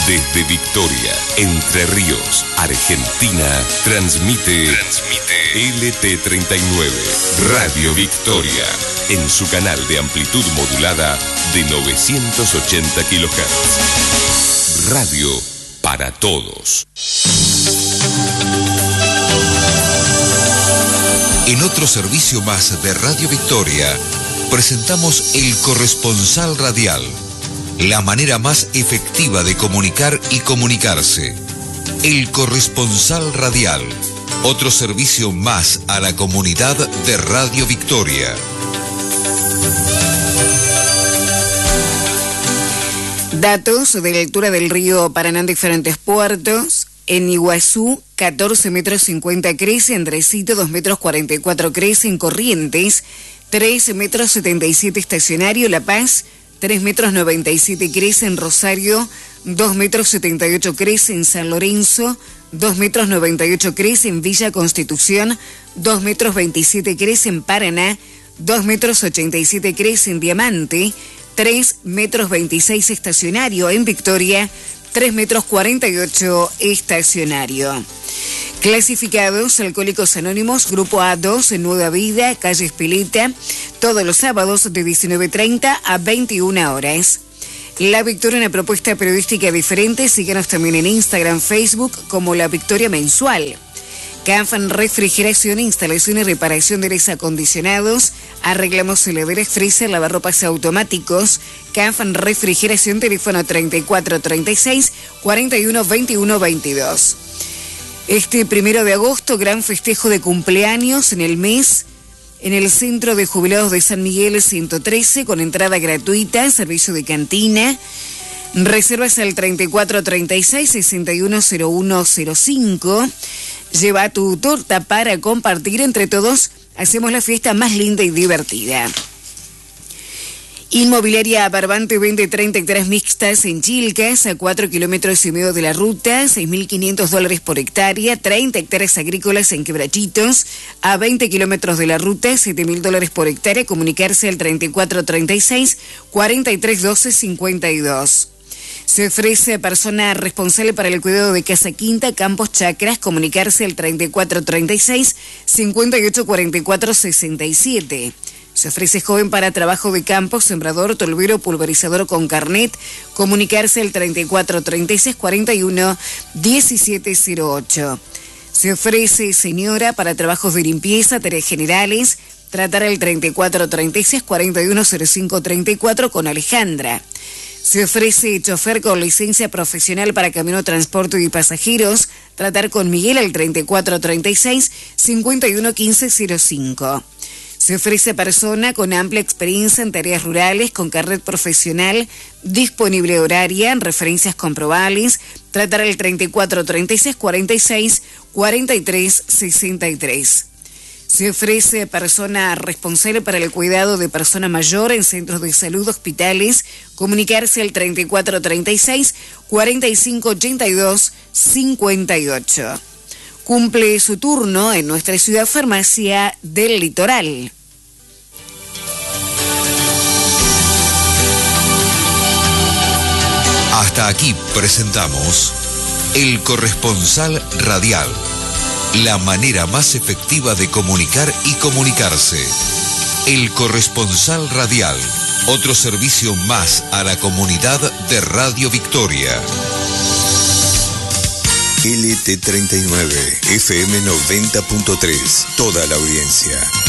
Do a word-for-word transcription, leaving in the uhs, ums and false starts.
Desde Victoria, Entre Ríos, Argentina, transmite, transmite L T treinta y nueve, Radio Victoria, en su canal de amplitud modulada de novecientos ochenta kilohertz. Radio para todos. En otro servicio más de Radio Victoria, presentamos El Corresponsal Radial, la manera más efectiva de comunicar y comunicarse. El Corresponsal Radial, otro servicio más a la comunidad de Radio Victoria. Datos de la altura del río Paraná en diferentes puertos. En Iguazú, catorce metros cincuenta crece, Andresito, dos metros cuarenta y cuatro crece, en Corrientes, tres metros setenta y siete estacionario, La Paz, tres metros noventa y siete crece, en Rosario, dos metros setenta y ocho crece, en San Lorenzo, dos metros noventa y ocho crece, en Villa Constitución, dos metros veintisiete crece, en Paraná, dos metros ochenta y siete crece, en Diamante, tres metros veintiséis estacionario, en Victoria, tres metros cuarenta y ocho estacionario. Clasificados: Alcohólicos Anónimos, Grupo A dos, en Nueva Vida, calle Espileta, todos los sábados de diecinueve treinta a veintiuna horas. La Victoria, una propuesta periodística diferente. Síganos también en Instagram, Facebook como La Victoria Mensual. Canfan Refrigeración, instalación y reparación de aires acondicionados, arreglamos heladeras, freezer, lavarropas automáticos. Canfan Refrigeración, teléfono treinta y cuatro treinta y seis, cuarenta y uno veintiuno veintidós. Este primero de agosto, gran festejo de cumpleaños en el mes, en el Centro de Jubilados de San Miguel ciento trece, con entrada gratuita, servicio de cantina. Reservas al treinta y cuatro treinta y seis, sesenta y uno cero uno cero cinco. Lleva tu torta para compartir entre todos. Hacemos la fiesta más linda y divertida. Inmobiliaria Barbante vende treinta hectáreas mixtas en Chilcas, a cuatro kilómetros y medio de la ruta, seis mil quinientos dólares por hectárea. treinta hectáreas agrícolas en Quebrachitos, a veinte kilómetros de la ruta, siete mil dólares por hectárea. Comunicarse al treinta y cuatro treinta y seis, cuarenta y tres doce cincuenta y dos. Se ofrece a persona responsable para el cuidado de Casa Quinta, Campos Chacras. Comunicarse al treinta y cuatro treinta y seis, cincuenta y ocho cuarenta y cuatro sesenta y siete. Se ofrece joven para trabajo de campo, sembrador, tolvero, pulverizador con carnet. Comunicarse al treinta y cuatro treinta y seis, cuarenta y uno diecisiete cero ocho. Se ofrece señora para trabajos de limpieza, tareas generales. Tratar al treinta y cuatro treinta y seis, cuarenta y uno cero cinco treinta y cuatro con Alejandra. Se ofrece chofer con licencia profesional para camión, transporte y pasajeros. Tratar con Miguel al treinta y cuatro treinta y seis, cincuenta y uno quince cero cinco. Se ofrece persona con amplia experiencia en tareas rurales, con carnet profesional, disponible horaria, referencias comprobables. Tratar al treinta y cuatro treinta y seis, cuarenta y seis, cuarenta y tres sesenta y tres. Se ofrece persona responsable para el cuidado de persona mayor en centros de salud, hospitales. Comunicarse al treinta y cuatro treinta y seis, cuarenta y cinco ochenta y dos cincuenta y ocho. Cumple su turno en nuestra ciudad farmacia del Litoral. Hasta aquí presentamos El Corresponsal Radial, la manera más efectiva de comunicar y comunicarse. El Corresponsal Radial, otro servicio más a la comunidad de Radio Victoria. L T treinta y nueve, F M noventa punto tres, toda la audiencia.